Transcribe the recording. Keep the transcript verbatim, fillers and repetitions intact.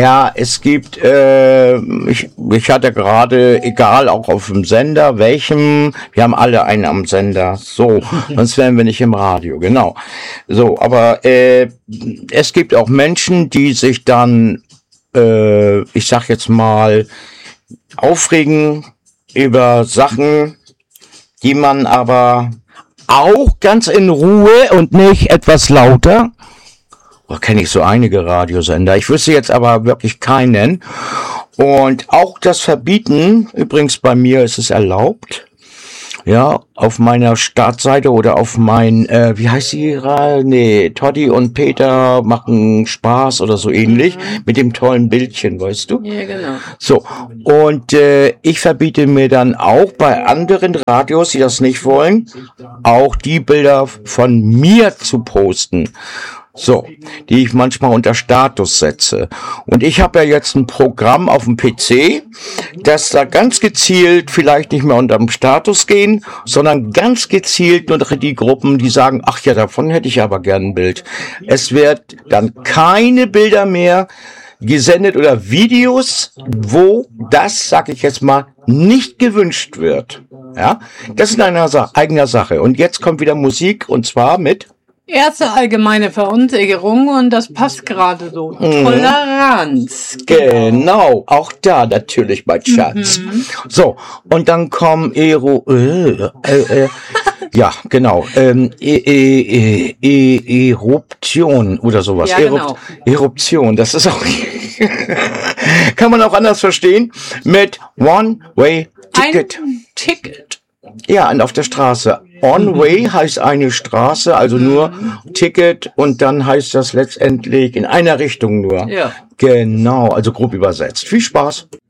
Ja, es gibt, äh, ich, ich hatte gerade, egal, auch auf dem Sender, welchem, wir haben alle einen am Sender, so, sonst wären wir nicht im Radio, genau. So, aber äh, es gibt auch Menschen, die sich dann, äh, ich sag jetzt mal, aufregen über Sachen, die man aber auch ganz in Ruhe und nicht etwas lauter. Oh, kenne ich so einige Radiosender. Ich wüsste jetzt aber wirklich keinen. Und auch das Verbieten, übrigens bei mir ist es erlaubt. Ja, auf meiner Startseite oder auf mein, äh, wie heißt die? Nee, Toddy und Peter machen Spaß oder so ähnlich. Mhm. Mit dem tollen Bildchen, weißt du? Ja, genau. So, und äh, ich verbiete mir dann auch bei anderen Radios, die das nicht wollen, auch die Bilder von mir zu posten. So, die ich manchmal unter Status setze. Und ich habe ja jetzt ein Programm auf dem P C, das da ganz gezielt vielleicht nicht mehr unter dem Status gehen, sondern ganz gezielt nur die Gruppen, die sagen, ach ja, davon hätte ich aber gern ein Bild. Es wird dann keine Bilder mehr gesendet oder Videos, wo das, sag ich jetzt mal, nicht gewünscht wird. Ja, das ist eine Sa- eigene Sache. Und jetzt kommt wieder Musik, und zwar mit Erste allgemeine Verunsicherung und das passt gerade so. Mhm. Toleranz. Genau, auch da natürlich, mein Schatz. Mhm. So, und dann kommen Ero, äh, äh, äh, ja, genau, ähm, e, e, e, e, Eruption oder sowas. Ja, genau. Eruption, das ist auch, kann man auch anders verstehen, mit One-Way-Ticket. Ein Ticket. Ja, und auf der Straße. On-Way heißt eine Straße, also nur Ticket, und dann heißt das letztendlich in einer Richtung nur. Ja. Genau, also grob übersetzt. Viel Spaß.